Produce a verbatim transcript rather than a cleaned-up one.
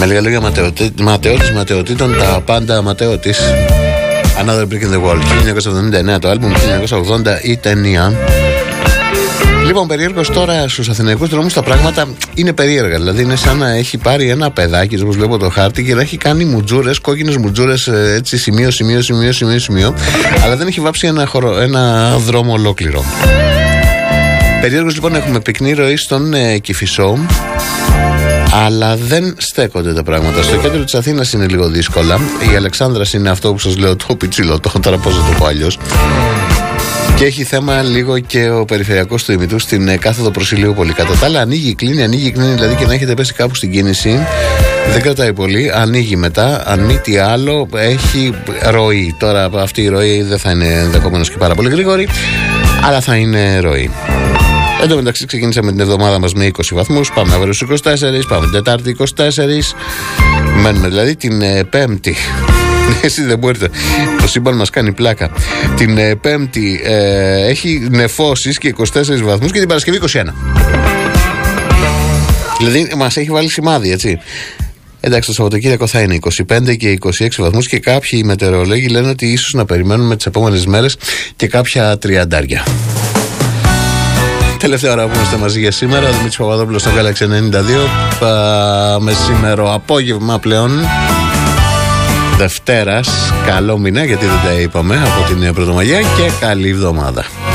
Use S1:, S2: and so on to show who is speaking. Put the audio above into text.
S1: Με λίγα λόγια, ματαιώτης ματαιωτήτων, τα πάντα ματαιώτης. Another Brick in the Wall, χίλια εννιακόσια εβδομήντα εννέα το άλμπουμ, χίλια εννιακόσια ογδόντα η ταινία. Λοιπόν, περίεργος τώρα στους αθηναϊκούς δρόμους τα πράγματα είναι περίεργα. Δηλαδή είναι σαν να έχει πάρει ένα παιδάκι, όπως βλέπω το χάρτη, και να έχει κάνει μουτζούρες, κόκκινες μουτζούρες, έτσι σημείο, σημείο, σημείο, σημείο, σημείο, αλλά δεν έχει βάψει ένα, χωρο, ένα δρόμο ολόκληρο. Περίεργος λοιπόν, έχουμε πυκνή ροή στον ε, Κηφισό, αλλά δεν στέκονται τα πράγματα. Στο κέντρο της Αθήνας είναι λίγο δύσκολα. Η Αλεξάνδρας είναι αυτό που σας λέω, το πιτσίλο, το τώρα πώς θα το πω αλλιώς. Και έχει θέμα λίγο και ο περιφερειακός του Ιμητού στην ε, κάθοδο Προσιλίου πολύ. Κατά τα άλλα, ανοίγει, κλείνει, ανοίγει, κλείνει. Δηλαδή και να έχετε πέσει κάπου στην κίνηση, δεν κρατάει πολύ. Ανοίγει μετά. Αν μη τι άλλο, έχει ροή. Τώρα αυτή η ροή δεν θα είναι ενδεχομένως και πάρα πολύ γρήγορη, αλλά θα είναι ροή. Εν τω μεταξύ, ξεκίνησαμε την εβδομάδα μας με είκοσι βαθμούς. Πάμε αύριο στους είκοσι τέσσερα, πάμε την Τετάρτη είκοσι τέσσερα. Μένουμε δηλαδή την ε, Πέμπτη. Εσείς δεν μπορείτε. Το σύμπαν μας κάνει πλάκα. Την ε, Πέμπτη ε, έχει νεφώσεις και είκοσι τέσσερις βαθμούς και την Παρασκευή είκοσι ένα. Δηλαδή μας έχει βάλει σημάδι, έτσι. Εντάξει, το Σαββατοκύριακο θα είναι είκοσι πέντε και είκοσι έξι βαθμούς και κάποιοι μετεωρολόγοι λένε ότι ίσως να περιμένουμε τις επόμενες μέρες και κάποια τριαντάρια. Τελευταία ώρα που είμαστε μαζί για σήμερα. Ο Δημήτρης Παπαδόπουλος στο Galaxy ενενήντα δύο. Μεσήμερο απόγευμα πλέον Δευτέρας. Καλό μήνα, γιατί δεν τα είπαμε, από την Πρωτομαγιά, και καλή εβδομάδα.